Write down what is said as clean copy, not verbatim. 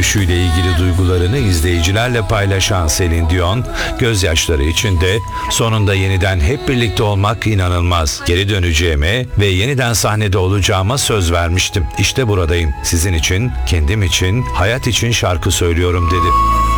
dönüşüyle ilgili duygularını izleyicilerle paylaşan Celine Dion, gözyaşları içinde sonunda yeniden hep birlikte olmak inanılmaz. Geri döneceğime ve yeniden sahnede olacağıma söz vermiştim. İşte buradayım. Sizin için, kendim için, hayat için şarkı söylüyorum dedi.